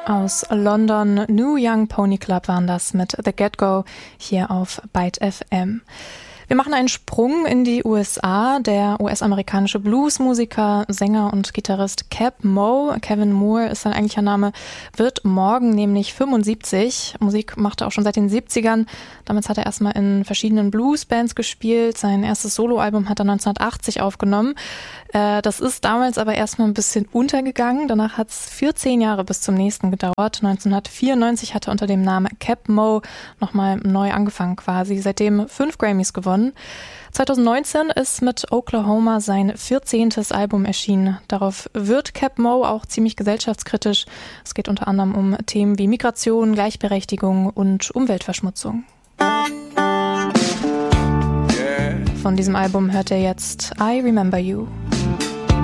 Aus London, New Young Pony Club waren das mit The Get-Go hier auf Byte FM. Wir machen einen Sprung in die USA. Der US-amerikanische Bluesmusiker, Sänger und Gitarrist Cap Moe, Kevin Moore ist sein eigentlicher Name, wird morgen nämlich 75. Musik macht er auch schon seit den 70ern. Damals hat er erstmal in verschiedenen Bluesbands gespielt. Sein erstes Soloalbum hat er 1980 aufgenommen. Das ist damals aber erstmal ein bisschen untergegangen. Danach hat es 14 Jahre bis zum nächsten gedauert. 1994 hat er unter dem Namen Cap Moe nochmal neu angefangen quasi. Seitdem 5 Grammys gewonnen. 2019 ist mit Oklahoma sein 14. Album erschienen. Darauf wird Cap Moe auch ziemlich gesellschaftskritisch. Es geht unter anderem um Themen wie Migration, Gleichberechtigung und Umweltverschmutzung. Von diesem Album hört er jetzt I Remember You.